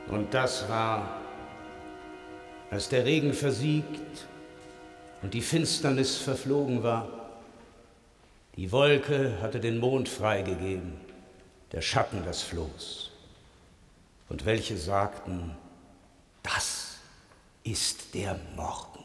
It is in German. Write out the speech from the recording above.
Und das war, als der Regen versiegt und die Finsternis verflogen war. Die Wolke hatte den Mond freigegeben, der Schatten das Floß. Und welche sagten, das ist der Morgen.